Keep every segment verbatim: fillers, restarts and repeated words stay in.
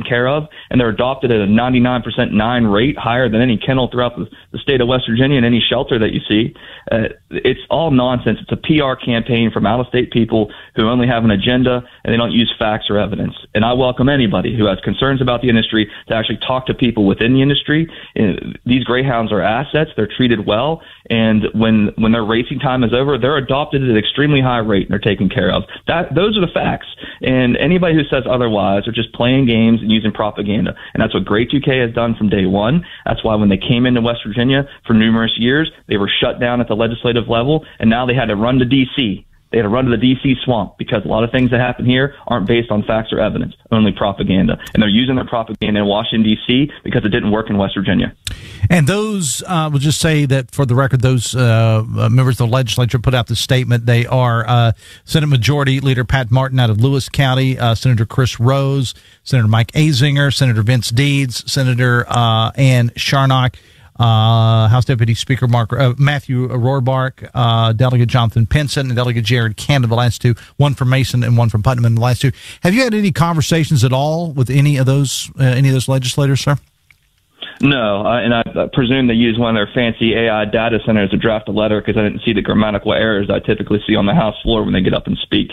care of, and they're adopted at a ninety-nine percent nine rate, higher than any kennel throughout the, the state of West Virginia and any shelter that you see. Uh, it's all nonsense. It's a P R campaign from out-of-state people who only have an agenda, and they don't use facts or evidence. And I welcome anybody who has concerns about the industry to actually talk to people within the industry. And these greyhounds are assets. They're treated well. And when, when their racing time is over, they're adopted at an extremely high rate and they're taken care of. That, those are the facts. And anybody who says otherwise are just playing games and using propaganda. And that's what Grade two K has done from day one. That's why when they came into West Virginia for numerous years, they were shut down at the legislative level, and now they had to run to D C. They had to run to the D C swamp because a lot of things that happen here aren't based on facts or evidence, only propaganda. And they're using their propaganda in Washington, D C because it didn't work in West Virginia. And those, I uh, will just say that for the record, those uh, members of the legislature put out the statement. They are uh, Senate Majority Leader Pat Martin out of Lewis County, uh, Senator Chris Rose, Senator Mike Azinger, Senator Vince Deeds, Senator uh, Ann Sharnock, Uh, House Deputy Speaker Mark uh, Matthew Rohrbach, uh, Delegate Jonathan Pinson, and Delegate Jared Cannon, the last two, one from Mason and one from Putnam, and the last two. Have you had any conversations at all with any of those uh, any of those legislators, sir? No, uh, and I, I presume they use one of their fancy A I data centers to draft a letter because I didn't see the grammatical errors I typically see on the House floor when they get up and speak.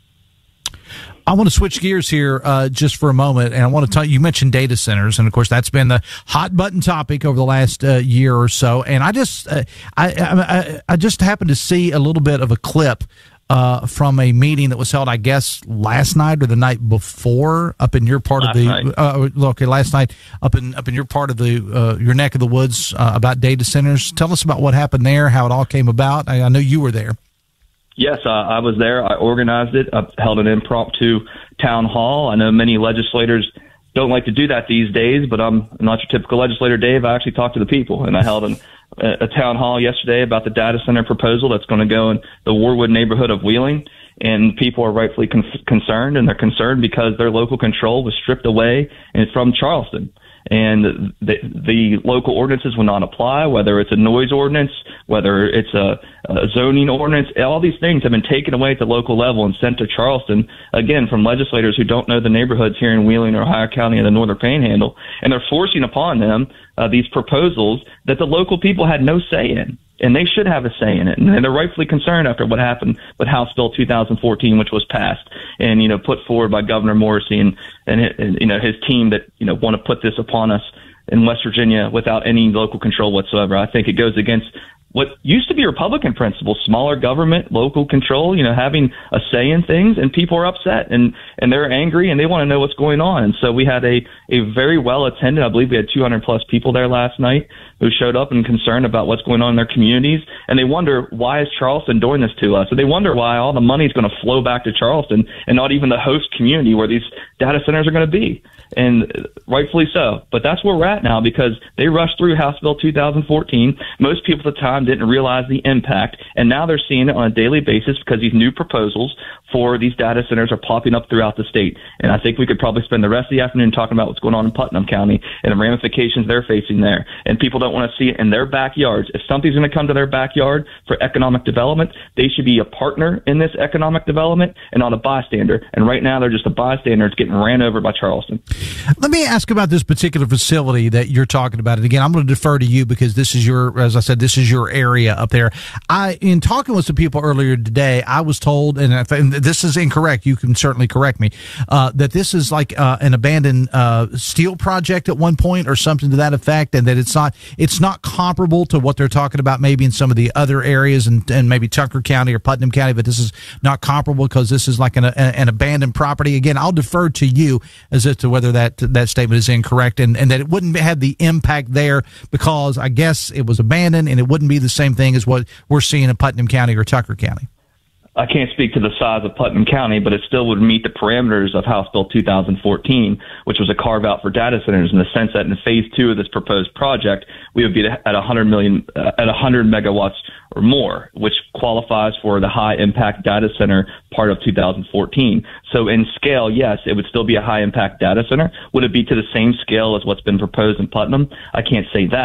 I want to switch gears here uh, just for a moment, and I want to tell you, you mentioned data centers, and of course that's been the hot button topic over the last uh, year or so. And I just, uh, I, I, I just happened to see a little bit of a clip uh, from a meeting that was held, I guess, last night or the night before up in your part last of the. Night. Uh, okay, last night up in up in your part of the uh, your neck of the woods uh, about data centers. Tell us about what happened there, how it all came about. I, I know you were there. Yes, uh, I was there. I organized it. I held an impromptu town hall. I know many legislators don't like to do that these days, but I'm not your typical legislator, Dave. I actually talked to the people, and I held an, a, a town hall yesterday about the data center proposal that's going to go in the Warwood neighborhood of Wheeling. And people are rightfully con- concerned, and they're concerned because their local control was stripped away and from Charleston. And the, the local ordinances will not apply, whether it's a noise ordinance, whether it's a, a zoning ordinance. All these things have been taken away at the local level and sent to Charleston, again, from legislators who don't know the neighborhoods here in Wheeling or Ohio County and the Northern Panhandle. And they're forcing upon them uh, these proposals that the local people had no say in. And they should have a say in it. And they're rightfully concerned after what happened with House Bill two thousand fourteen, which was passed and, you know, put forward by Governor Morrissey and, and, and you know, his team that, you know, want to put this upon us in West Virginia without any local control whatsoever. I think it goes against what used to be Republican principles, smaller government, local control, you know, having a say in things, and people are upset and, and they're angry and they want to know what's going on. And so we had a, a very well attended, I believe we had two hundred plus people there last night who showed up and concerned about what's going on in their communities. And they wonder, why is Charleston doing this to us? So they wonder why all the money is going to flow back to Charleston and not even the host community where these data centers are going to be. And rightfully so. But that's where we're at now because they rushed through House Bill two thousand fourteen. Most people at the time didn't realize the impact, and now they're seeing it on a daily basis because these new proposals for these data centers are popping up throughout the state. And I think we could probably spend the rest of the afternoon talking about what's going on in Putnam County and the ramifications they're facing there. And people don't want to see it in their backyards. If something's going to come to their backyard for economic development, they should be a partner in this economic development and not a bystander. And right now they're just a bystander. It's getting ran over by Charleston. Let me ask about this particular facility that you're talking about. And again, I'm going to defer to you because this is your, as I said, this is your area up there. I, in talking with some people earlier today, I was told, and, if, and this is incorrect, you can certainly correct me, uh, that this is like uh, an abandoned uh, steel project at one point or something to that effect, and that it's not, it's not comparable to what they're talking about maybe in some of the other areas and, and maybe Tucker County or Putnam County, but this is not comparable because this is like an, an abandoned property. Again, I'll defer to you as to whether that that statement is incorrect, and, and that it wouldn't have the impact there because I guess it was abandoned and it wouldn't be the same thing as what we're seeing in Putnam County or Tucker County. I can't speak to the size of Putnam County, but it still would meet the parameters of House Bill two thousand fourteen, which was a carve out for data centers in the sense that in phase two of this proposed project, we would be at one hundred million, uh, at one hundred megawatts or more, which qualifies for the high impact data center part of two thousand fourteen. So in scale, yes, it would still be a high impact data center. Would it be to the same scale as what's been proposed in Putnam? I can't say that, but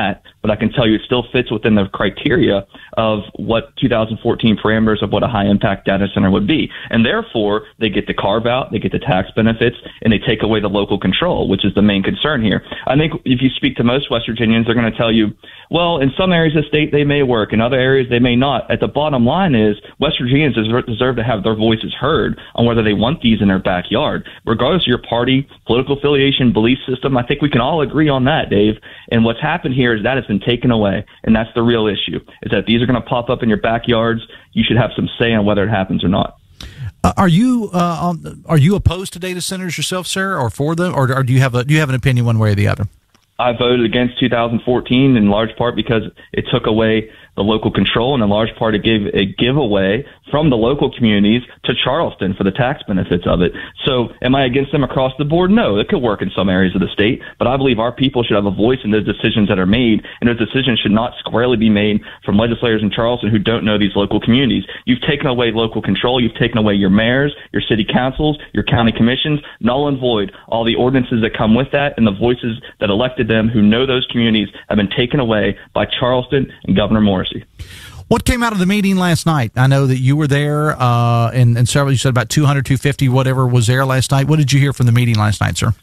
but I can tell you it still fits within the criteria of what two thousand fourteen parameters of what a high-impact data center would be. And therefore, they get the carve-out, they get the tax benefits, and they take away the local control, which is the main concern here. I think if you speak to most West Virginians, they're going to tell you, well, in some areas of the state, they may work. In other areas, they may not. At the bottom line is West Virginians deserve to have their voices heard on whether they want these in their backyard. Regardless of your party, political affiliation, belief system, I think we can all agree on that, Dave. And what's happened here is that has been taken away, and that's the real issue, is that these are going to pop up in your backyards. You should have some say on whether it happens or not. Uh, are you uh, on, are you opposed to data centers yourself, sir, or for them, or, or do you have a do you have an opinion one way or the other? I voted against two thousand fourteen in large part because it took away the local control, and in large part it gave a giveaway from the local communities to Charleston for the tax benefits of it. So am I against them across the board? No, it could work in some areas of the state, but I believe our people should have a voice in those decisions that are made, and those decisions should not squarely be made from legislators in Charleston who don't know these local communities. You've taken away local control. You've taken away your mayors, your city councils, your county commissions, null and void. All the ordinances that come with that and the voices that elected them who know those communities have been taken away by Charleston and Governor Morrisey. What came out of the meeting last night? I know that you were there, uh, and, and several, you said about two hundred, two fifty, whatever was there last night. What did you hear from the meeting last night, sir?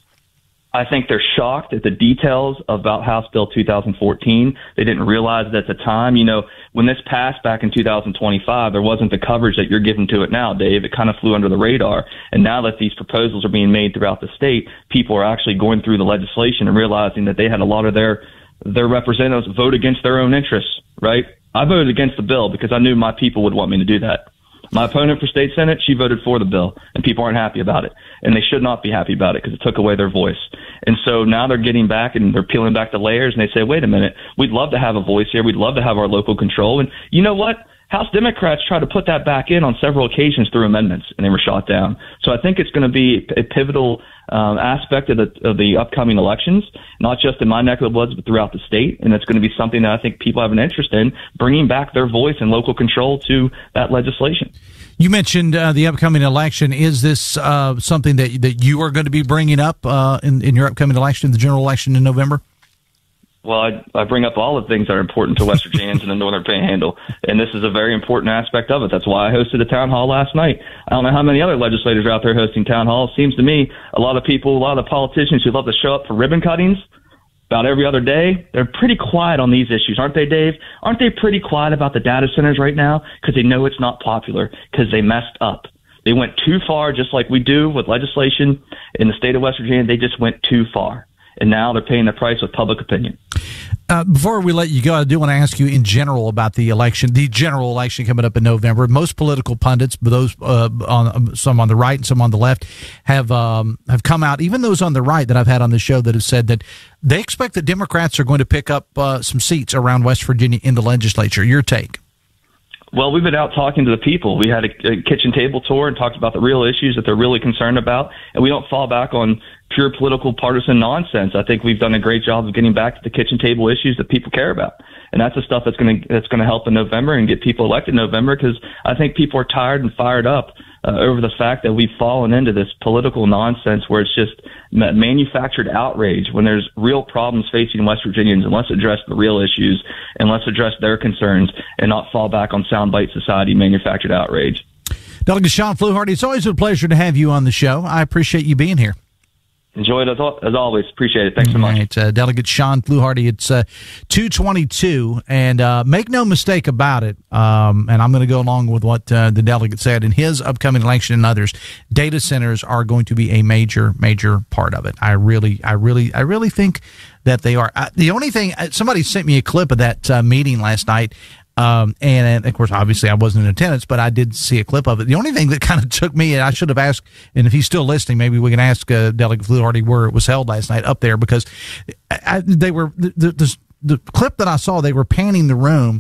I think they're shocked at the details about House Bill two thousand fourteen. They didn't realize that at the time, you know, when this passed back in two thousand twenty-five, there wasn't the coverage that you're giving to it now, Dave. It kind of flew under the radar. And now that these proposals are being made throughout the state, people are actually going through the legislation and realizing that they had a lot of their their representatives vote against their own interests, right? I voted against the bill because I knew my people would want me to do that. My opponent for state senate, she voted for the bill, and people aren't happy about it. And they should not be happy about it because it took away their voice. And so now they're getting back and they're peeling back the layers, and they say, wait a minute, we'd love to have a voice here. We'd love to have our local control. And you know what? House Democrats tried to put that back in on several occasions through amendments, and they were shot down. So I think it's going to be a pivotal um, aspect of the, of the upcoming elections, not just in my neck of the woods, but throughout the state. And it's going to be something that I think people have an interest in, bringing back their voice and local control to that legislation. You mentioned uh, the upcoming election. Is this uh, something that that you are going to be bringing up uh, in, in your upcoming election, the general election in November? Well, I, I bring up all the things that are important to West Virginians in the Northern Panhandle, and this is a very important aspect of it. That's why I hosted a town hall last night. I don't know how many other legislators are out there hosting town halls. Seems to me a lot of people, a lot of the politicians who love to show up for ribbon cuttings about every other day, they're pretty quiet on these issues, aren't they, Dave? Aren't they pretty quiet about the data centers right now because they know it's not popular because they messed up? They went too far, just like we do with legislation in the state of West Virginia. They just went too far. And now they're paying the price with public opinion. Uh, before we let you go, I do want to ask you in general about the election, the general election coming up in November. Most political pundits, those uh, on some on the right and some on the left, have um, have come out. Even those on the right that I've had on the show that have said that they expect that Democrats are going to pick up uh, some seats around West Virginia in the legislature. Your take? Well, we've been out talking to the people. We had a, a kitchen table tour and talked about the real issues that they're really concerned about, and we don't fall back on pure political partisan nonsense. I think we've done a great job of getting back to the kitchen table issues that people care about, and that's the stuff that's going to that's going to help in November and get people elected in November, because I think people are tired and fired up uh, over the fact that we've fallen into this political nonsense where it's just manufactured outrage when there's real problems facing West Virginians, and let's address the real issues and let's address their concerns and not fall back on soundbite society manufactured outrage. Delegate Sean Fluharty, it's always a pleasure to have you on the show. I appreciate you being here. Enjoy it as, as always. Appreciate it. Thanks so much. Right, uh, Delegate Sean Fluharty. It's uh, two twenty-two, and uh, make no mistake about it, um, and I'm going to go along with what uh, the delegate said. In his upcoming election and others, data centers are going to be a major, major part of it. I really, I really, I really think that they are. Uh, the only thing, somebody sent me a clip of that uh, meeting last night. Um, and, and of course, obviously I wasn't in attendance, but I did see a clip of it. The only thing that kind of took me, and I should have asked, and if he's still listening, maybe we can ask uh, Delegate Fluharty where it was held last night up there, because I, they were, the, the, the clip that I saw, they were panning the room,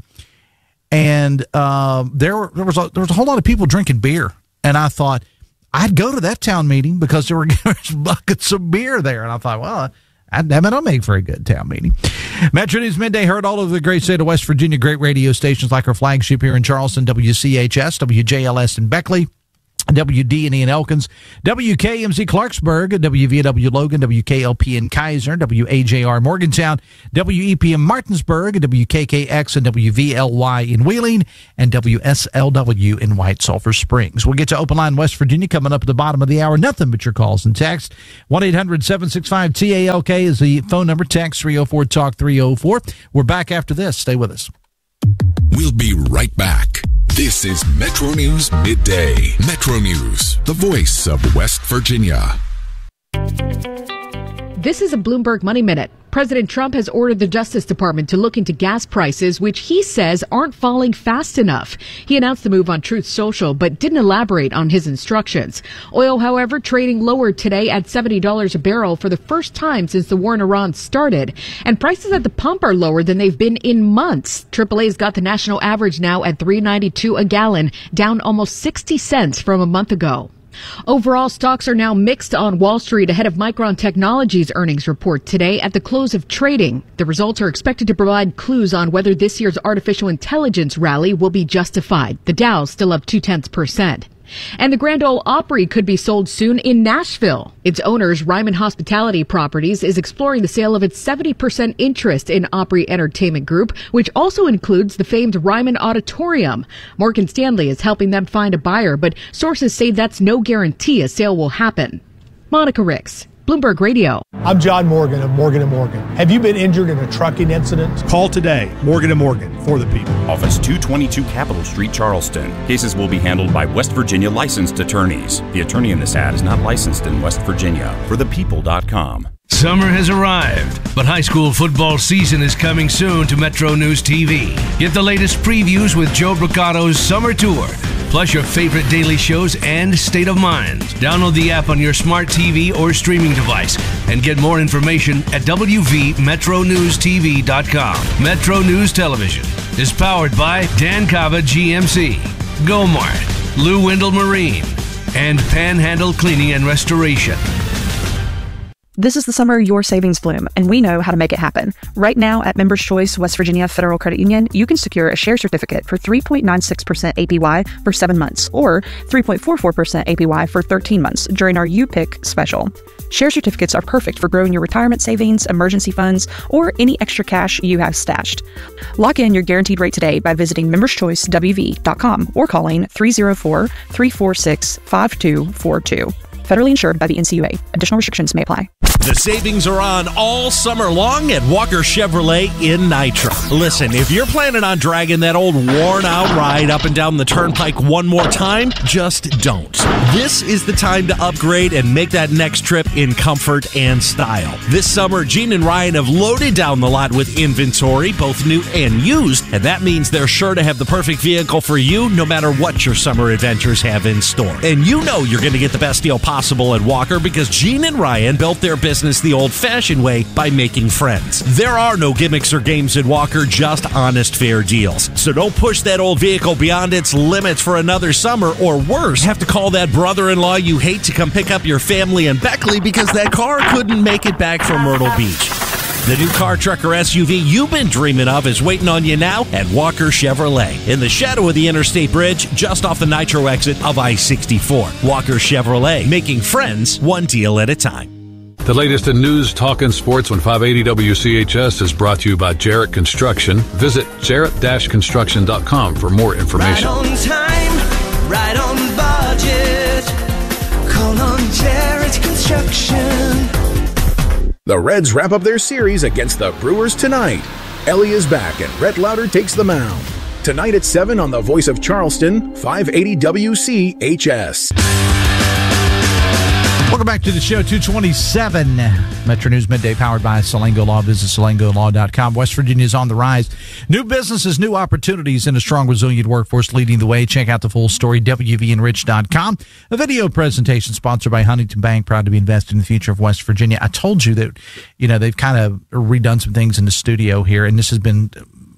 and um, there, were, there, was a, there was a whole lot of people drinking beer. And I thought, I'd go to that town meeting because there were buckets of beer there. And I thought, well, damn it, I'll make for a good town meeting. Metro News Midday heard all over the great state of West Virginia. Great radio stations like our flagship here in Charleston, W C H S, W J L S in Beckley, W D and E in Elkins, W K M Z Clarksburg, W V W Logan, W K L P in Kaiser, W A J R Morgantown, W E P in Martinsburg, W K K X and W V L Y in Wheeling, and W S L W in White Sulphur Springs. We'll get to Open Line West Virginia coming up at the bottom of the hour. Nothing but your calls and texts. one eight hundred seven six five T A L K is the phone number. Text three oh four talk three oh four. We're back after this. Stay with us. We'll be right back. This is Metro News Midday. Metro News, the voice of West Virginia. This is a Bloomberg Money Minute. President Trump has ordered the Justice Department to look into gas prices, which he says aren't falling fast enough. He announced the move on Truth Social, but didn't elaborate on his instructions. Oil, however, trading lower today at seventy dollars a barrel for the first time since the war in Iran started. And prices at the pump are lower than they've been in months. triple A's got the national average now at three ninety-two a gallon, down almost sixty cents from a month ago. Overall, stocks are now mixed on Wall Street ahead of Micron Technology's earnings report today at the close of trading. The results are expected to provide clues on whether this year's artificial intelligence rally will be justified. The Dow's still up two-tenths percent. And the Grand Ole Opry could be sold soon in Nashville. Its owners, Ryman Hospitality Properties, is exploring the sale of its seventy percent interest in Opry Entertainment Group, which also includes the famed Ryman Auditorium. Morgan Stanley is helping them find a buyer, but sources say that's no guarantee a sale will happen. Monica Ricks, Bloomberg Radio. I'm John Morgan of Morgan and Morgan. Have you been injured in a trucking incident? Call today, Morgan and Morgan, for the people. Office two twenty-two Capitol Street, Charleston. Cases will be handled by West Virginia licensed attorneys. The attorney in this ad is not licensed in West Virginia. For the people dot com. Summer has arrived, but high school football season is coming soon to Metro News T V. Get the latest previews with Joe Bricato's Summer Tour, plus your favorite daily shows and State of Mind. Download the app on your smart T V or streaming device and get more information at W V Metro News T V dot com. Metro News Television is powered by Dan Cava G M C, Gomart, Lou Wendell Marine, and Panhandle Cleaning and Restoration. This is the summer your savings bloom, and we know how to make it happen. Right now at Members Choice West Virginia Federal Credit Union, you can secure a share certificate for three point nine six percent A P Y for seven months or three point four four percent A P Y for thirteen months during our U Pick special. Share certificates are perfect for growing your retirement savings, emergency funds, or any extra cash you have stashed. Lock in your guaranteed rate today by visiting members choice W V dot com or calling three oh four, three four six, five two four two. Federally insured by the N C U A. Additional restrictions may apply. The savings are on all summer long at Walker Chevrolet in Nitro. Listen, if you're planning on dragging that old worn-out ride up and down the turnpike one more time, just don't. This is the time to upgrade and make that next trip in comfort and style. This summer, Gene and Ryan have loaded down the lot with inventory, both new and used, and that means they're sure to have the perfect vehicle for you no matter what your summer adventures have in store. And you know you're going to get the best deal possible at Walker because Gene and Ryan built their business the old-fashioned way by making friends. There are no gimmicks or games at Walker, just honest, fair deals. So don't push that old vehicle beyond its limits for another summer, or worse, have to call that brother-in-law you hate to come pick up your family in Beckley because that car couldn't make it back from Myrtle Beach. The new car, truck, or S U V you've been dreaming of is waiting on you now at Walker Chevrolet in the shadow of the Interstate Bridge, just off the Nitro exit of I sixty-four. Walker Chevrolet, making friends one deal at a time. The latest in news, talk, and sports on five eighty W C H S is brought to you by Jarrett Construction. Visit jarrett dash construction dot com for more information. Right on time, right on budget. Call on Jarrett Construction. The Reds wrap up their series against the Brewers tonight. Ellie is back and Rhett Lauder takes the mound. Tonight at seven on the Voice of Charleston, five eighty W C H S. Welcome back to the show, two twenty-seven. Metro News Midday powered by Salango Law. Visit salango law dot com. West Virginia is on the rise. New businesses, new opportunities, and a strong, resilient workforce leading the way. Check out the full story, W V enrich dot com. A video presentation sponsored by Huntington Bank, proud to be invested in the future of West Virginia. I told you that, you know, they've kind of redone some things in the studio here, and this has been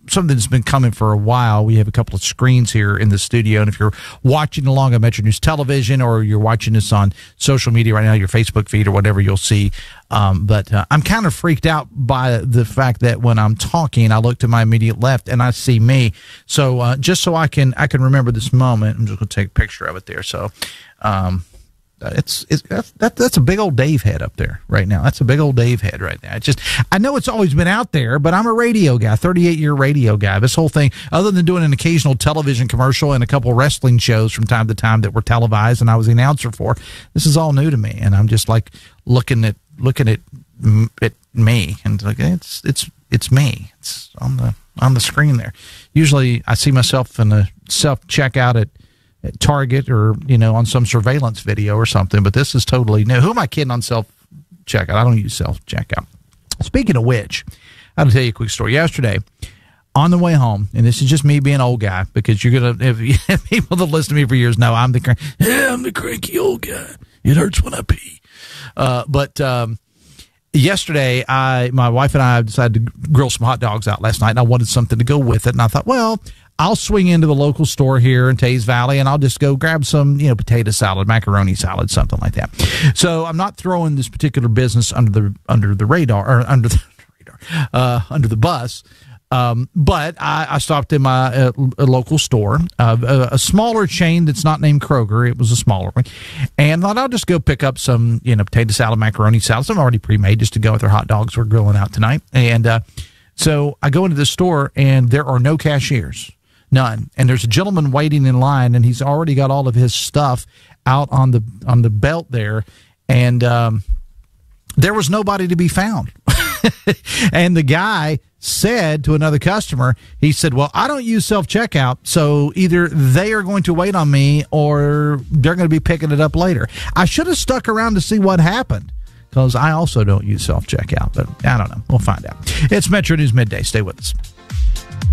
something that's been coming for a while. We have a couple of screens here in the studio, and if you're watching along on Metro News Television or you're watching this on social media right now, your Facebook feed or whatever, you'll see. Um, but uh, I'm kind of freaked out by the fact that when I'm talking, I look to my immediate left and I see me. So uh, just so I can I can remember this moment, I'm just going to take a picture of it there. So. Um, It's it's that's, that, that's a big old Dave head up there right now. That's a big old Dave head right now. It's just I know it's always been out there, but I'm a radio guy, thirty-eight year radio guy. This whole thing, other than doing an occasional television commercial and a couple wrestling shows from time to time that were televised and I was the announcer for, this is all new to me, and I'm just like looking at looking at at me and like it's it's it's me. It's on the on the screen there. Usually I see myself in a self checkout at. at Target or, you know, on some surveillance video or something, but this is totally new. Who am I kidding on self-checkout? I don't use self-checkout. Speaking of which, I'll tell you a quick story. Yesterday, on the way home, and this is just me being an old guy, because you're going to, if you have people that listen to me for years know I'm the, yeah, I'm the cranky old guy. It hurts when I pee. Uh, but um, yesterday, I, my wife and I decided to grill some hot dogs out last night, and I wanted something to go with it, and I thought, well, I'll swing into the local store here in Tays Valley, and I'll just go grab some, you know, potato salad, macaroni salad, something like that. So I'm not throwing this particular business under the under the radar or under the radar, uh, under the bus. Um, but I, I stopped in my uh, a local store, uh, a, a smaller chain that's not named Kroger. It was a smaller one, and thought I'll just go pick up some, you know, potato salad, macaroni salad, some already pre-made, just to go with our hot dogs we're grilling out tonight. And uh, so I go into the store, and there are no cashiers. None. And there's a gentleman waiting in line, and he's already got all of his stuff out on the on the belt there, and um, there was nobody to be found. And the guy said to another customer, he said, well, I don't use self-checkout, so either they are going to wait on me or they're going to be picking it up later. I should have stuck around to see what happened, because I also don't use self-checkout, but I don't know. We'll find out. It's Metro News Midday. Stay with us.